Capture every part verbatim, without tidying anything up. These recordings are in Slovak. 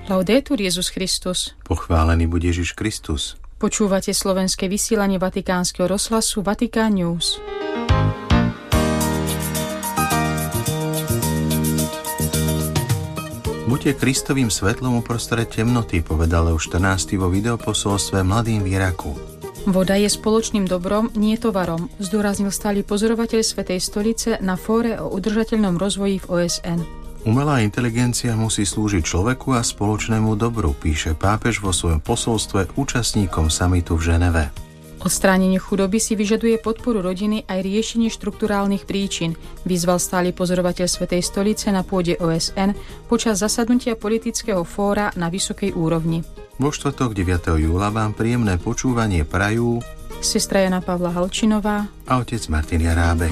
Laudetur Jesus Christus. Pochválený buď Ježiš Kristus. Počúvate slovenské vysielanie Vatikánskeho rozhlasu Vatikán News. Buďte Kristovým svetlom uprostred temnoty, povedal Leo štrnásty vo videoposolstve mladým v Iraku. Voda je spoločným dobrom, nie tovarom, zdôraznil stály pozorovateľ Svätej stolice na fóre o udržateľnom rozvoji v O S N. Umelá inteligencia musí slúžiť človeku a spoločnému dobru, píše pápež vo svojom posolstve účastníkom samitu v Ženeve. Odstránenie chudoby si vyžaduje podporu rodiny aj riešenie štrukturálnych príčin, vyzval stály pozorovateľ Svätej stolice na pôde O S N počas zasadnutia politického fóra na vysokej úrovni. Vo štvrtok deviateho júla vám príjemné počúvanie prajú sestra Jana Pavla Halčinová a otec Martin Jarábek.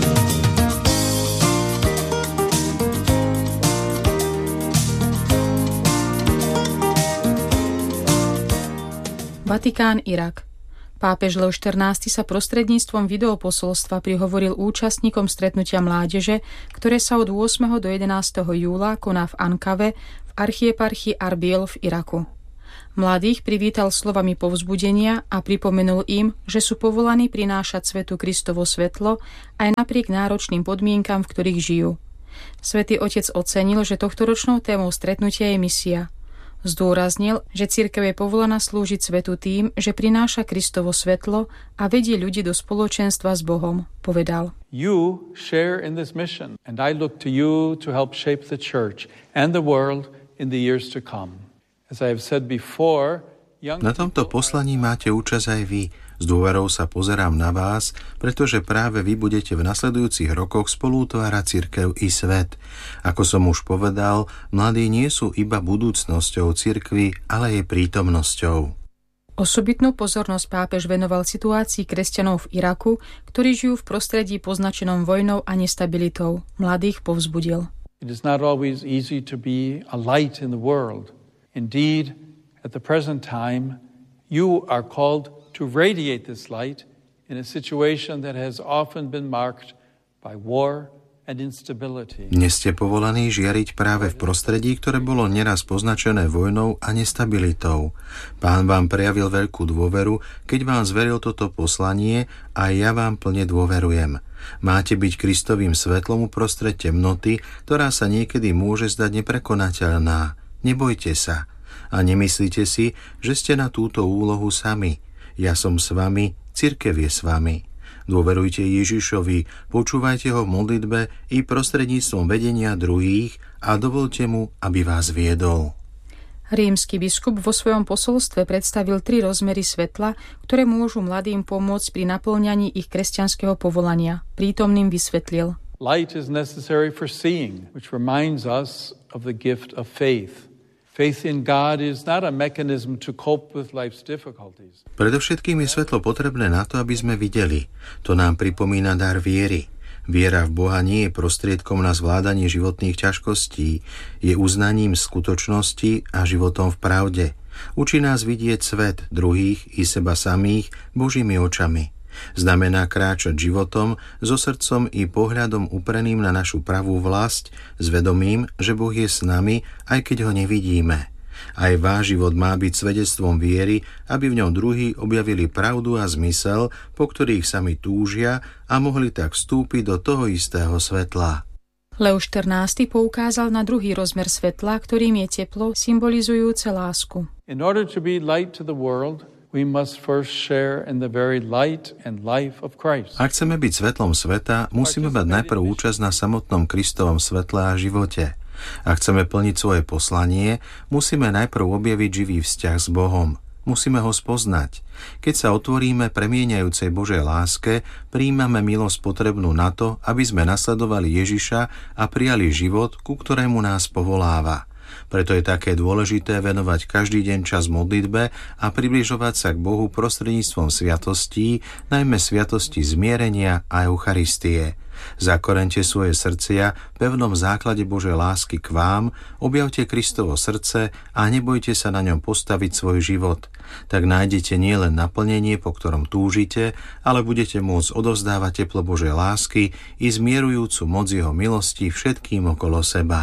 Vatikán, Irak. Pápež Leo štrnásty sa prostredníctvom videoposolstva prihovoril účastníkom stretnutia mládeže, ktoré sa od ôsmeho do jedenásteho júla koná v Ankave v archieparchii Arbil v Iraku. Mladých privítal slovami povzbudenia a pripomenul im, že sú povolaní prinášať svetu Kristovo svetlo aj napriek náročným podmienkam, v ktorých žijú. Svätý Otec ocenil, že tohtoročnou témou stretnutia je misia. Zdôraznil, že cirkev je povolaná slúžiť svetu tým, že prináša Kristovo svetlo a vedie ľudí do spoločenstva s Bohom, povedal. You share in this mission and I look to you to help shape the church and the world in the years to come. As I have said before, na tomto poslaní máte účasť aj vy. S dôverou sa pozerám na vás, pretože práve vy budete v nasledujúcich rokoch spoluutvárať cirkev i svet. Ako som už povedal, mladí nie sú iba budúcnosťou cirkvi, ale jej prítomnosťou. Osobitnú pozornosť pápež venoval situácii kresťanov v Iraku, ktorí žijú v prostredí poznačenom vojnou a nestabilitou. Mladých povzbudil. It is not always easy to be a light in the world. Indeed, at the present time, you are called to radiate this light in a situation that has often been marked by war and instability. Dnes ste povolaní žiariť práve v prostredí, ktoré bolo neraz poznačené vojnou a nestabilitou. Pán vám prejavil veľkú dôveru, keď vám zveril toto poslanie a ja vám plne dôverujem. Máte byť Kristovým svetlom uprostred temnoty, ktorá sa niekedy môže zdať neprekonateľná. Nebojte sa a nemyslíte si, že ste na túto úlohu sami. Ja som s vami, cirkev je s vami. Dôverujte Ježišovi, počúvajte ho v modlitbe i prostredníctvom vedenia druhých a dovolte mu, aby vás viedol. Rímsky biskup vo svojom posolstve predstavil tri rozmery svetla, ktoré môžu mladým pomôcť pri naplňaní ich kresťanského povolania. Prítomným vysvetlil. Light is necessary for seeing, which reminds us of the gift of faith. Faith in God is not a mechanism to cope with life's difficulties. Predovšetkým je svetlo potrebné na to, aby sme videli. To nám pripomína dar viery. Viera v Boha nie je prostriedkom na zvládanie životných ťažkostí, je uznaním skutočnosti a životom v pravde. Učí nás vidieť svet druhých i seba samých Božími očami. Znamená kráčať životom, so srdcom i pohľadom upreným na našu pravú vlasť, s vedomím, že Boh je s nami, aj keď ho nevidíme. Aj váš život má byť svedectvom viery, aby v ňom druhí objavili pravdu a zmysel, po ktorých sami túžia a mohli tak vstúpiť do toho istého svetla. Leo štrnásty poukázal na druhý rozmer svetla, ktorým je teplo, symbolizujúce lásku. In order to be light to the world, we must first share in the very light and life of Christ. Ak chceme byť svetlom sveta, musíme mať najprv účasť na samotnom Kristovom svetle a živote. Ak chceme plniť svoje poslanie, musíme najprv objaviť živý vzťah s Bohom. Musíme ho spoznať. Keď sa otvoríme premieňajúcej Božej láske, prijímame milosť potrebnú na to, aby sme nasledovali Ježiša a prijali život, ku ktorému nás povoláva. Preto je také dôležité venovať každý deň čas modlitbe a približovať sa k Bohu prostredníctvom sviatostí, najmä sviatosti zmierenia a Eucharistie. Zakorente svoje srdcia v pevnom základe Božej lásky k vám, objavte Kristovo srdce a nebojte sa na ňom postaviť svoj život. Tak nájdete nielen naplnenie, po ktorom túžite, ale budete môcť odovzdávať teplo Božej lásky i zmierujúcu moc jeho milosti všetkým okolo seba.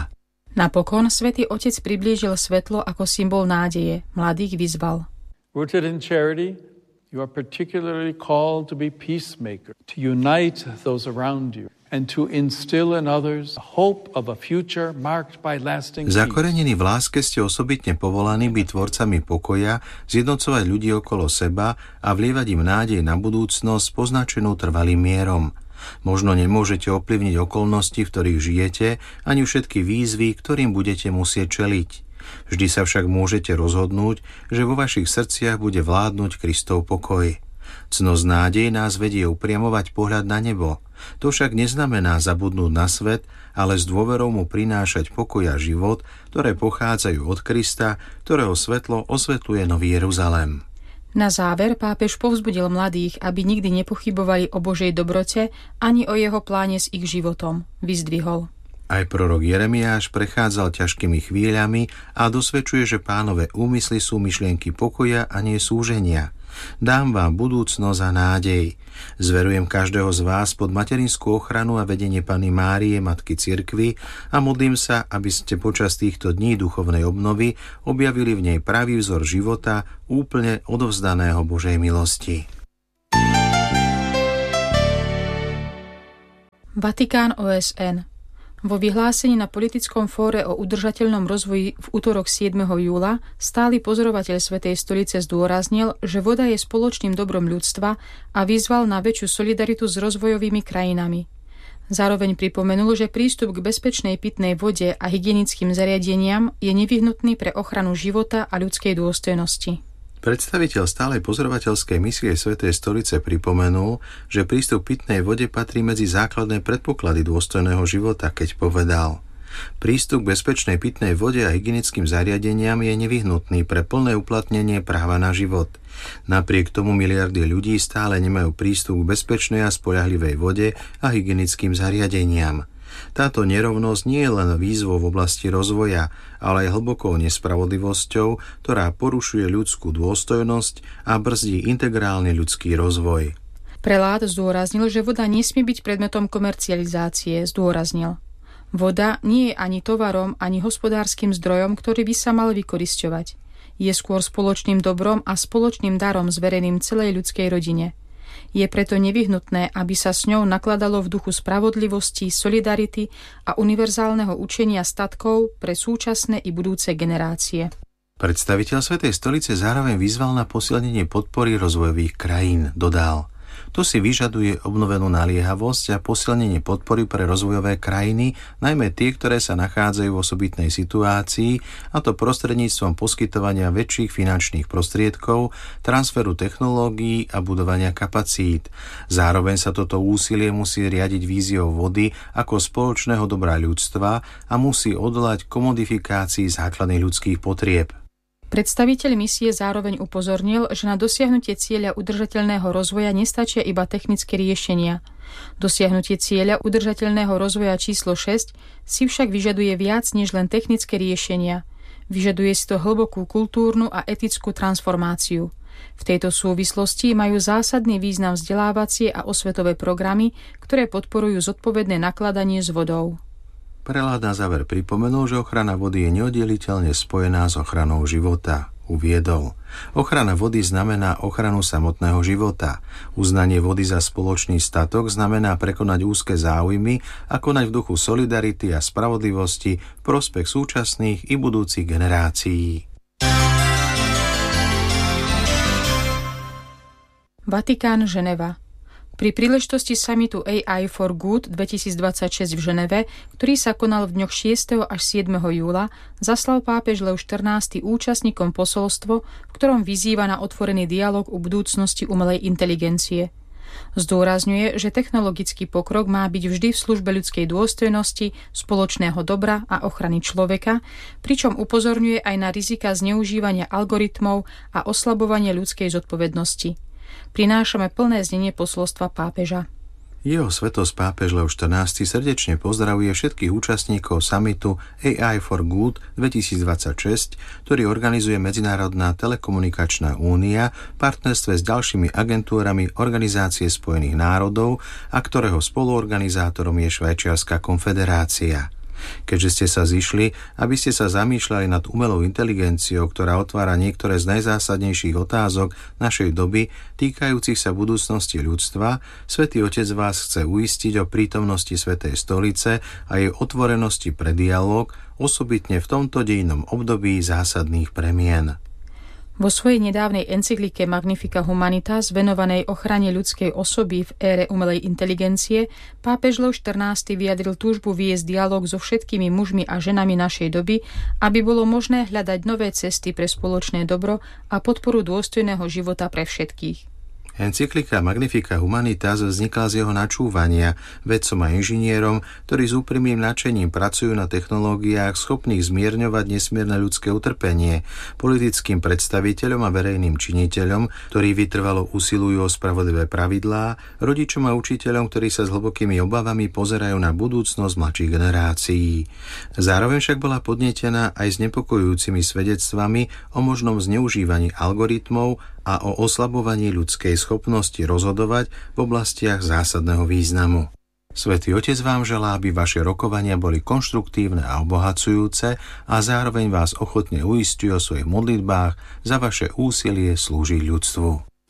Napokon Svätý Otec priblížil svetlo ako symbol nádeje. Mladých vyzval. Rooted in charity, you are particularly called to be peacemakers, to unite those around you, and to instill in others hope of a future marked by lasting peace. Zakorenení v láske ste osobitne povolaní byť tvorcami pokoja, zjednocovať ľudí okolo seba a vlievať im nádej na budúcnosť poznačenú trvalým mierom. Možno nemôžete ovplyvniť okolnosti, v ktorých žijete, ani všetky výzvy, ktorým budete musieť čeliť. Vždy sa však môžete rozhodnúť, že vo vašich srdciach bude vládnuť Kristov pokoj. Cnosť nádej nás vedie upriamovať pohľad na nebo. To však neznamená zabudnúť na svet, ale s dôverou mu prinášať pokoj a život, ktoré pochádzajú od Krista, ktorého svetlo osvetľuje Nový Jeruzalém. Na záver pápež povzbudil mladých, aby nikdy nepochybovali o Božej dobrote ani o jeho pláne s ich životom. Vyzdvihol. Aj prorok Jeremiáš prechádzal ťažkými chvíľami a dosvedčuje, že Pánove úmysly sú myšlienky pokoja a nie súženia. Dám vám budúcnosť a nádej. Zverujem každého z vás pod materinskú ochranu a vedenie Panny Márie, Matky Cirkvi, a modlím sa, aby ste počas týchto dní duchovnej obnovy objavili v nej pravý vzor života, úplne odovzdaného Božej milosti. Vatikán ó es en. Vo vyhlásení na politickom fóre o udržateľnom rozvoji v utorok siedmeho júla stály pozorovateľ Svätej stolice zdôraznil, že voda je spoločným dobrom ľudstva a vyzval na väčšiu solidaritu s rozvojovými krajinami. Zároveň pripomenul, že prístup k bezpečnej pitnej vode a hygienickým zariadeniam je nevyhnutný pre ochranu života a ľudskej dôstojnosti. Predstaviteľ stálej pozorovateľskej misie Svätej stolice pripomenul, že prístup k pitnej vode patrí medzi základné predpoklady dôstojného života, keď povedal: prístup k bezpečnej pitnej vode a hygienickým zariadeniam je nevyhnutný pre plné uplatnenie práva na život. Napriek tomu miliardy ľudí stále nemajú prístup k bezpečnej a spoľahlivej vode a hygienickým zariadeniam. Táto nerovnosť nie je len výzvou v oblasti rozvoja, ale aj hlbokou nespravodlivosťou, ktorá porušuje ľudskú dôstojnosť a brzdí integrálny ľudský rozvoj. Prelát zdôraznil, že voda nesmie byť predmetom komercializácie, zdôraznil. Voda nie je ani tovarom, ani hospodárskym zdrojom, ktorý by sa mal vykorisťovať. Je skôr spoločným dobrom a spoločným darom zvereným celej ľudskej rodine. Je preto nevyhnutné, aby sa s ňou nakladalo v duchu spravodlivosti, solidarity a univerzálneho učenia statkov pre súčasné i budúce generácie. Predstaviteľ Svätej stolice zároveň vyzval na posilnenie podpory rozvojových krajín, dodal: to si vyžaduje obnovenú naliehavosť a posilnenie podpory pre rozvojové krajiny, najmä tie, ktoré sa nachádzajú v osobitnej situácii, a to prostredníctvom poskytovania väčších finančných prostriedkov, transferu technológií a budovania kapacít. Zároveň sa toto úsilie musí riadiť víziou vody ako spoločného dobra ľudstva a musí odolať komodifikácii základných ľudských potrieb. Predstaviteľ misie zároveň upozornil, že na dosiahnutie cieľa udržateľného rozvoja nestačia iba technické riešenia. Dosiahnutie cieľa udržateľného rozvoja číslo šesť si však vyžaduje viac než len technické riešenia. Vyžaduje si to hlbokú kultúrnu a etickú transformáciu. V tejto súvislosti majú zásadný význam vzdelávacie a osvetové programy, ktoré podporujú zodpovedné nakladanie s vodou. Prelát na záver pripomenul, že ochrana vody je neoddeliteľne spojená s ochranou života. Uviedol: ochrana vody znamená ochranu samotného života. Uznanie vody za spoločný statok znamená prekonať úzke záujmy a konať v duchu solidarity a spravodlivosti v prospech súčasných i budúcich generácií. Vatikán, Ženeva. Pri príležitosti samitu á í for Good dvetisícdvadsaťšesť v Ženeve, ktorý sa konal v dňoch šiesteho až siedmeho júla, zaslal pápež Lev štrnásty účastníkom posolstvo, v ktorom vyzýva na otvorený dialog o budúcnosti umelej inteligencie. Zdôrazňuje, že technologický pokrok má byť vždy v službe ľudskej dôstojnosti, spoločného dobra a ochrany človeka, pričom upozorňuje aj na rizika zneužívania algoritmov a oslabovania ľudskej zodpovednosti. Prinášame plné znenie posolstva pápeža. Jeho svätosť pápež Lev štrnásty srdečne pozdravuje všetkých účastníkov samitu á í for Good dvetisícdvadsaťšesť, ktorý organizuje Medzinárodná telekomunikačná únia v partnerstve s ďalšími agentúrami Organizácie spojených národov a ktorého spoluorganizátorom je Švajčiarska konfederácia. Keďže ste sa zišli, aby ste sa zamýšľali nad umelou inteligenciou, ktorá otvára niektoré z najzásadnejších otázok našej doby, týkajúcich sa budúcnosti ľudstva, Svätý Otec vás chce uistiť o prítomnosti Svätej stolice a jej otvorenosti pre dialóg, osobitne v tomto dejinnom období zásadných premien. Vo svojej nedávnej encyklike Magnificat Humanitas venovanej ochrane ľudskej osoby v ére umelej inteligencie pápež Lev štrnásty vyjadril túžbu viesť dialóg so všetkými mužmi a ženami našej doby, aby bolo možné hľadať nové cesty pre spoločné dobro a podporu dôstojného života pre všetkých. Encyklika Magnificat Humanitas vznikla z jeho načúvania vedcom a inžinierom, ktorí s úprimným nadšením pracujú na technológiách schopných zmierňovať nesmierne ľudské utrpenie, politickým predstaviteľom a verejným činiteľom, ktorí vytrvalo usilujú o spravodlivé pravidlá, rodičom a učiteľom, ktorí sa s hlbokými obavami pozerajú na budúcnosť mladších generácií. Zároveň však bola podnietená aj znepokojujúcimi svedectvami o možnom zneužívaní algoritmov a o oslabovaní ľudskej schopnosti rozhodovať v oblastiach zásadného významu. Svätý Otec vám želá, aby vaše rokovania boli konštruktívne a obohacujúce a zároveň vás ochotne uisťuje o svojich modlitbách za vaše úsilie slúžiť ľudstvu.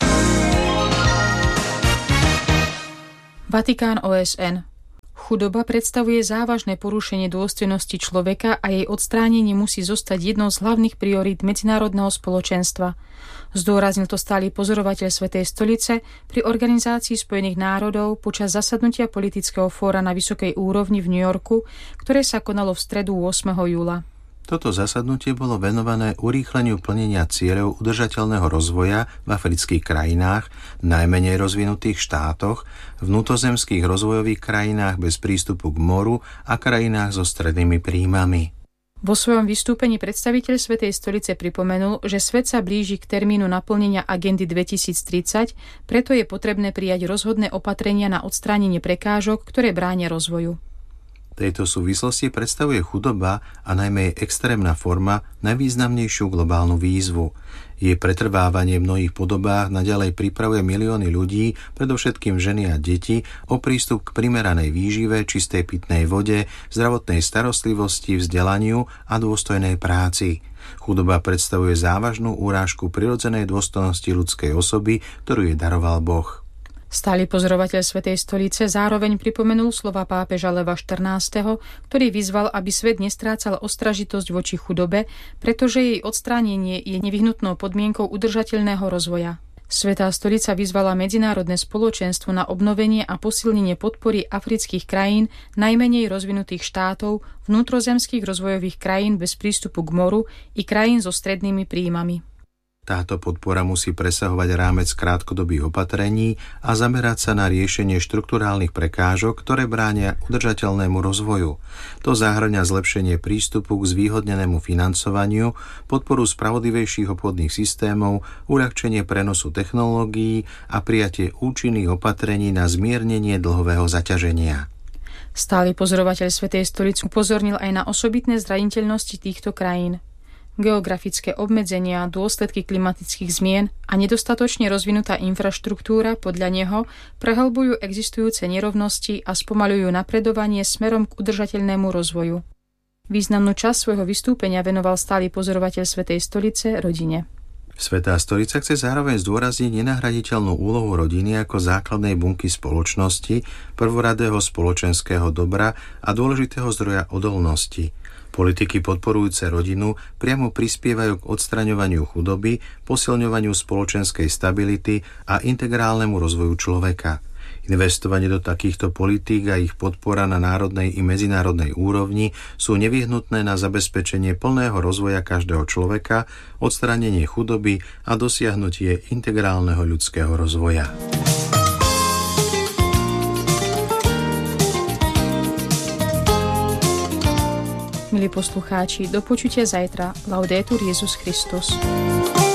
Vatikán ó es en. Chudoba predstavuje závažné porušenie dôstojnosti človeka a jej odstránenie musí zostať jednou z hlavných priorít medzinárodného spoločenstva. Zdôraznil to stály pozorovateľ Svätej stolice pri Organizácii spojených národov počas zasadnutia politického fóra na vysokej úrovni v New Yorku, ktoré sa konalo v stredu ôsmeho júla. Toto zasadnutie bolo venované urýchleniu plnenia cieľov udržateľného rozvoja v afrických krajinách, najmenej rozvinutých štátoch, vnútrozemských rozvojových krajinách bez prístupu k moru a krajinách so strednými príjmami. Vo svojom vystúpení predstaviteľ Svätej stolice pripomenul, že svet sa blíži k termínu naplnenia agendy dvetisíctridsať, preto je potrebné prijať rozhodné opatrenia na odstránenie prekážok, ktoré bránia rozvoju. V tejto súvislosti predstavuje chudoba a najmä jej extrémna forma najvýznamnejšiu globálnu výzvu. Jej pretrvávanie v mnohých podobách naďalej pripravuje milióny ľudí, predovšetkým ženy a deti, o prístup k primeranej výžive, čistej pitnej vode, zdravotnej starostlivosti, vzdelaniu a dôstojnej práci. Chudoba predstavuje závažnú urážku prirodzenej dôstojnosti ľudskej osoby, ktorú jej daroval Boh. Stály pozorovateľ Svätej stolice zároveň pripomenul slova pápeža Leva štrnásteho, ktorý vyzval, aby svet nestrácal ostražitosť voči chudobe, pretože jej odstránenie je nevyhnutnou podmienkou udržateľného rozvoja. Svätá stolica vyzvala medzinárodné spoločenstvo na obnovenie a posilnenie podpory afrických krajín, najmenej rozvinutých štátov, vnútrozemských rozvojových krajín bez prístupu k moru i krajín so strednými príjmami. Táto podpora musí presahovať rámec krátkodobých opatrení a zamerať sa na riešenie štrukturálnych prekážok, ktoré bránia udržateľnému rozvoju. To zahŕňa zlepšenie prístupu k zvýhodnenému financovaniu, podporu spravodlivejších obchodných systémov, uľahčenie prenosu technológií a prijatie účinných opatrení na zmiernenie dlhového zaťaženia. Stály pozorovateľ Svätej stolice upozornil aj na osobitné zraniteľnosti týchto krajín. Geografické obmedzenia, dôsledky klimatických zmien a nedostatočne rozvinutá infraštruktúra podľa neho prehlbujú existujúce nerovnosti a spomaľujú napredovanie smerom k udržateľnému rozvoju. Významnú časť svojho vystúpenia venoval stály pozorovateľ Svätej stolice rodine. Svätá stolica chce zároveň zdôrazniť nenahraditeľnú úlohu rodiny ako základnej bunky spoločnosti, prvoradého spoločenského dobra a dôležitého zdroja odolnosti. Politiky podporujúce rodinu priamo prispievajú k odstraňovaniu chudoby, posilňovaniu spoločenskej stability a integrálnemu rozvoju človeka. Investovanie do takýchto politík a ich podpora na národnej i medzinárodnej úrovni sú nevyhnutné na zabezpečenie plného rozvoja každého človeka, odstránenie chudoby a dosiahnutie integrálneho ľudského rozvoja. Milí poslucháči, do počutia zajtra. Laudetur Jesus Christus.